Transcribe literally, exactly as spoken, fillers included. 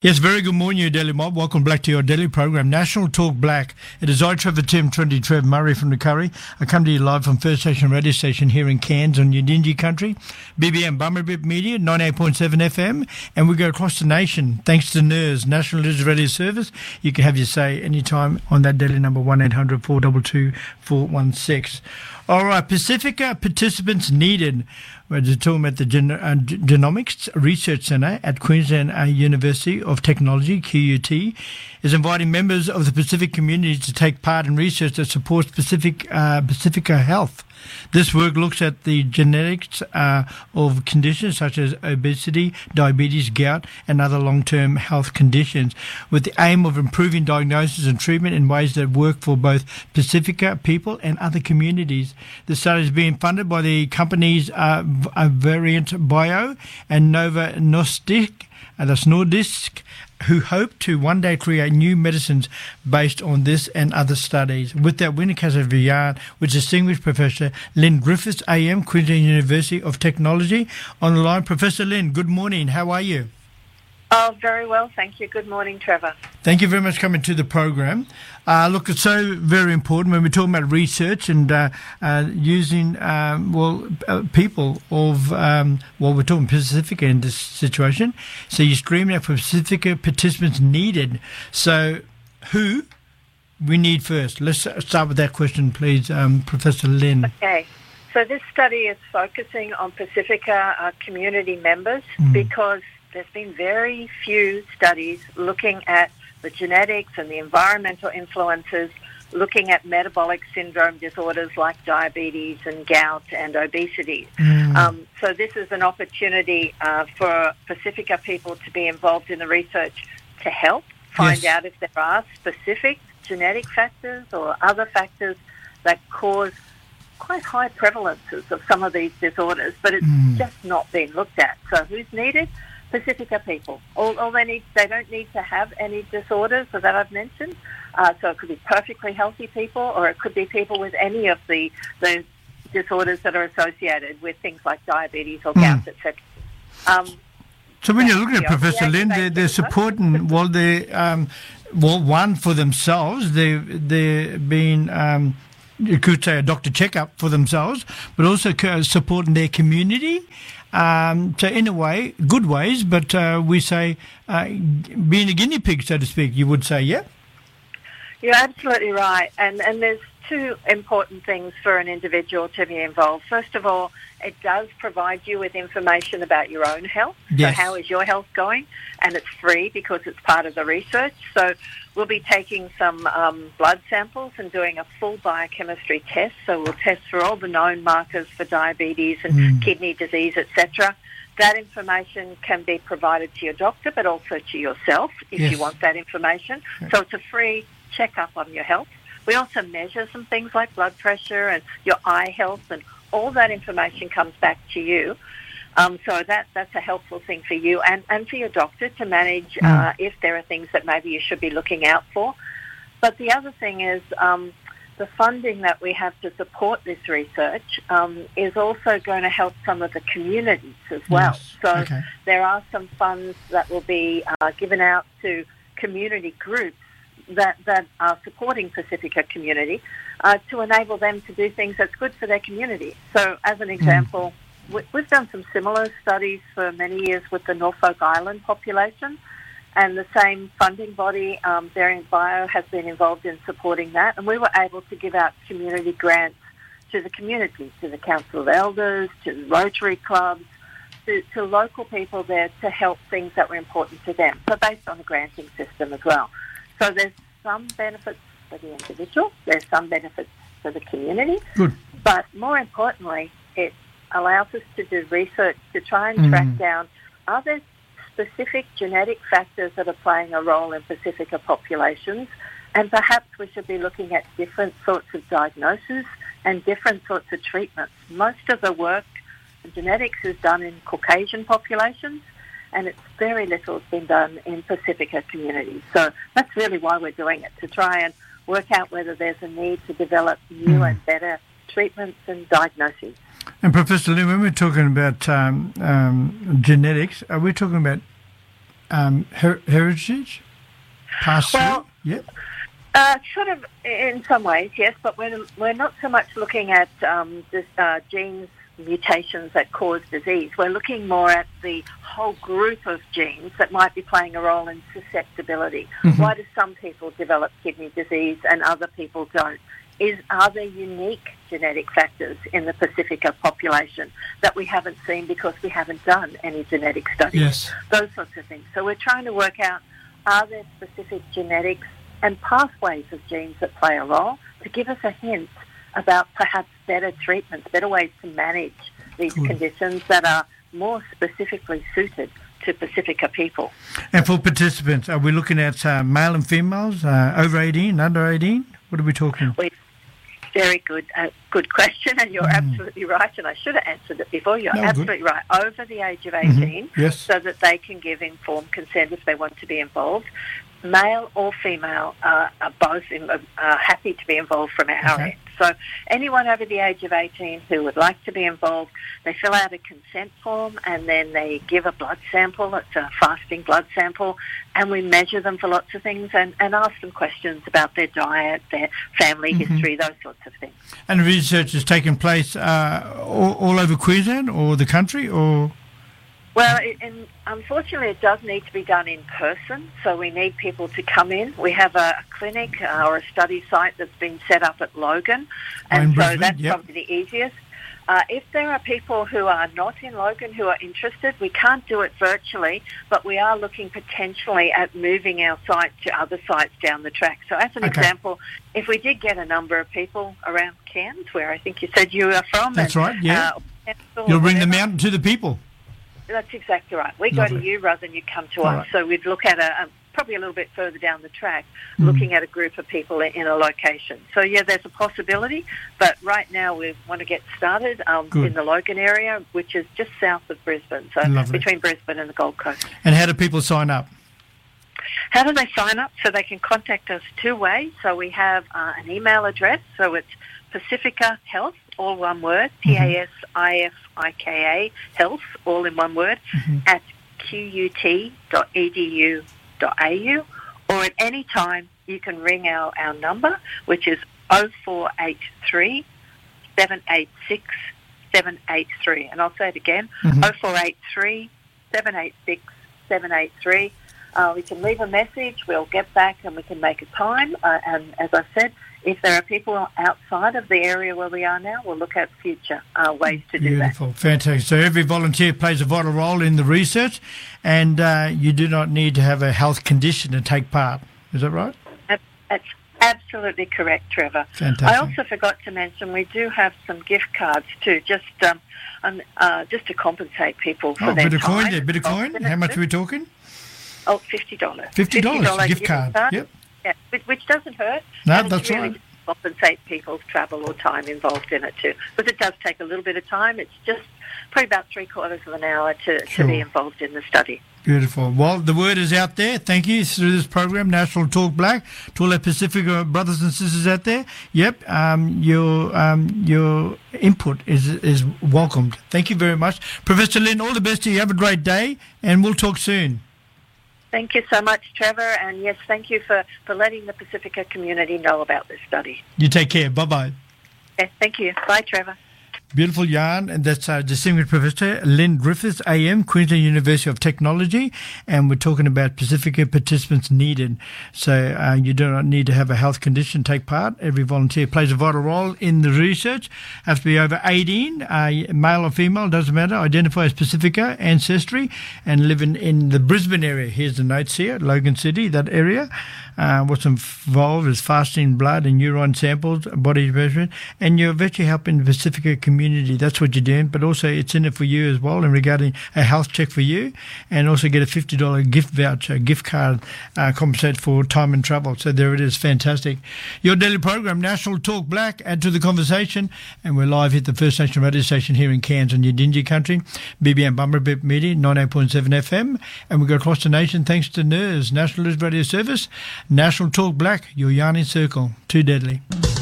Yes, very good morning, you Daily Mob. Welcome back to your daily program, National Talk Black. It is I, Trevor Tim, Trinity Trev Murray from the Curry. I come to you live from First Station Radio Station here in Cairns on Yidinji Country, B B M Bummerbip Media, ninety-eight point seven F M, and we go across the nation thanks to N I R S, National News Radio Service. You can have your say anytime on that daily number, one eight hundred four two two four one six. All right, Pacifica participants needed. We're talking about the Gen- uh, Genomics Research Centre at Queensland uh, University of Technology, Q U T, is inviting members of the Pacific community to take part in research that supports Pacific uh, Pacifica health. This work looks at the genetics uh, of conditions such as obesity, diabetes, gout, and other long-term health conditions, with the aim of improving diagnosis and treatment in ways that work for both Pacifica people and other communities. The study is being funded by the companies uh, Variant Bio and Nova Nordisk, uh, that's Nordisk, who hope to one day create new medicines based on this and other studies. With that, we're going to Villar with Distinguished Professor Lynn Griffiths, A M, Queensland University of Technology. On the line, Professor Lynn, good morning. How are you? Oh, very well, thank you. Good morning, Trevor. Thank you very much for coming to the program. Uh, look, it's so very important when we're talking about research and uh, uh, using, um, well, uh, people of, um, well, we're talking Pacifica in this situation. So you're screaming out for Pacifica participants needed. So who we need first? Let's start with that question, please, um, Professor Lynn. Okay. So this study is focusing on Pacifica uh, community members mm. because there's been very few studies looking at the genetics and the environmental influences, looking at metabolic syndrome disorders like diabetes and gout and obesity. Mm. Um, so this is an opportunity uh, for Pacifica people to be involved in the research to help find yes. out if there are specific genetic factors or other factors that cause quite high prevalences of some of these disorders, but it's mm. just not been looked at. So who's needed? Pacifica people. All, all they need, they don't need to have any disorders that I've mentioned. Uh, so it could be perfectly healthy people, or it could be people with any of the the disorders that are associated with things like diabetes or gout, mm. et cetera. Um, so when you're looking at Professor Lynn, they're, they're supporting, well, they um, well, one for themselves. They they're being um, you could say a doctor checkup for themselves, but also supporting their community. Um, so in a way, good ways, but uh, we say uh, being a guinea pig, so to speak, you would say, yeah? You're absolutely right. And, and there's two important things for an individual to be involved. First of all, it does provide you with information about your own health. Yes. So how is your health going? And it's free because it's part of the research. So we'll be taking some um, blood samples and doing a full biochemistry test. So we'll test for all the known markers for diabetes and mm. kidney disease, et cetera. That information can be provided to your doctor, but also to yourself if yes. you want that information. Yes. So it's a free checkup on your health. We also measure some things like blood pressure and your eye health, and all that information comes back to you. Um, so that that's a helpful thing for you and, and for your doctor to manage mm. uh, if there are things that maybe you should be looking out for. But the other thing is um, the funding that we have to support this research um, is also going to help some of the communities as well. Yes. So okay. there are some funds that will be uh, given out to community groups that, that are supporting Pacifica community uh, to enable them to do things that's good for their community. So as an example, mm. we, we've done some similar studies for many years with the Norfolk Island population, and the same funding body, um, Variant Bio, has been involved in supporting that, and we were able to give out community grants to the community, to the Council of Elders, to the Rotary clubs, to, to local people there to help things that were important to them. So based on the granting system as well. So there's some benefits for the individual, there's some benefits for the community, Good. But more importantly, it allows us to do research to try and mm. track down other specific genetic factors that are playing a role in Pacifica populations, and perhaps we should be looking at different sorts of diagnoses and different sorts of treatments. Most of the work in genetics is done in Caucasian populations, and it's very little has been done in Pacifica communities. So that's really why we're doing it, to try and work out whether there's a need to develop new mm. and better treatments and diagnoses. And Professor Lynn, when we're talking about um, um, genetics, are we talking about um, her- heritage? Passed well, through? Yep. Uh, sort of, in some ways, yes, but we're, we're not so much looking at um, this, uh, genes mutations that cause disease. We're looking more at the whole group of genes that might be playing a role in susceptibility. Mm-hmm. Why do some people develop kidney disease and other people don't? Is Are there unique genetic factors in the Pacifica population that we haven't seen because we haven't done any genetic studies? Yes. Those sorts of things. So we're trying to work out, are there specific genetics and pathways of genes that play a role to give us a hint about perhaps better treatments, better ways to manage these Good. conditions that are more specifically suited to Pacifica people. And for participants, are we looking at uh, male and females, uh, over eighteen, under eighteen? What are we talking? We, very good uh, good question, and you're mm. absolutely right, and I should have answered it before. You're no, absolutely good. right. Over the age of eighteen, mm-hmm. yes. so that they can give informed consent if they want to be involved. Male or female uh, are both in, uh, happy to be involved from our okay. end. So anyone over the age of eighteen who would like to be involved, they fill out a consent form and then they give a blood sample. It's a fasting blood sample, and we measure them for lots of things and, and ask them questions about their diet, their family mm-hmm. history, those sorts of things. And research is taking place uh, all, all over Queensland or the country, or...? Well, it, and unfortunately, it does need to be done in person, so we need people to come in. We have a, a clinic uh, or a study site that's been set up at Logan, and so Brisbane, that's yep. probably the easiest. Uh, if there are people who are not in Logan who are interested, we can't do it virtually, but we are looking potentially at moving our site to other sites down the track. So as an okay. example, if we did get a number of people around Cairns, where I think you said you are from. That's and, right, yeah. Uh, You'll bring the mountain to the people. That's exactly right. We Lovely. go to you rather than you come to All us. right. So we'd look at a, a probably a little bit further down the track, mm. looking at a group of people in a location. So yeah, there's a possibility, but right now we want to get started um, in the Logan area, which is just south of Brisbane, so Lovely. between Brisbane and the Gold Coast. And how do people sign up? How do they sign up? So they can contact us two ways. So we have uh, an email address, so it's Pacifica Health, all one word, mm-hmm. P A S I F I K A, health, all in one word, mm-hmm. at q u t dot e d u dot a u, or at any time you can ring our, our number, which is oh four eight three, seven eight six, seven eight three. And I'll say it again, mm-hmm. oh four eight three, seven eight six, seven eight three. Uh, we can leave a message, we'll get back and we can make a time. Uh, and as I said, if there are people outside of the area where we are now, we'll look at future uh, ways to do that. Beautiful, fantastic. So every volunteer plays a vital role in the research, and uh, you do not need to have a health condition to take part. Is that right? That's absolutely correct, Trevor. Fantastic. I also forgot to mention we do have some gift cards too, just um, um, uh, just to compensate people for oh, their bit of time. coin there, bit of coin. How much are we talking? Oh, fifty dollars. fifty dollars, fifty dollars gift, gift card. card. Yep. Yeah, which, which doesn't hurt. No, and that's really right. Compensate people's travel or time involved in it too. But it does take a little bit of time. It's just probably about three quarters of an hour to, sure. to be involved in the study. Beautiful. Well, the word is out there. Thank you through this program, National Talk Black, to all our Pacifica brothers and sisters out there. Yep, um, your um, your input is is welcomed. Thank you very much, Professor Lynn. All the best to you. Have a great day, and we'll talk soon. Thank you so much, Trevor, and yes, thank you for, for letting the Pacifica community know about this study. You take care. Bye-bye. Okay, thank you. Bye, Trevor. Beautiful yarn, and that's uh, Distinguished Professor Lynn Griffiths, A M, Queensland University of Technology, and we're talking about Pacifica participants needed. So uh, you do not need to have a health condition to take part. Every volunteer plays a vital role in the research. Have to be over eighteen, uh, male or female, doesn't matter. Identify as Pacifica ancestry and live in, in the Brisbane area. Here's the notes here, Logan City, that area. Uh, what's involved is fasting blood and urine samples, body measurement, and you're virtually helping the Pacifica community. That's what you're doing, but also it's in it for you as well, and regarding a health check for you, and also get a fifty dollars gift voucher, gift card, uh, compensate for time and travel. So there it is, fantastic. Your daily program, National Talk Black, add to the conversation, and we're live at the First Nation radio station here in Cairns on Yidinji country, B B M Bumblebee Media, ninety-eight point seven F M, and we go across the nation thanks to N I R S, National News Radio Service. National Talk Black, your yarning circle. Too deadly.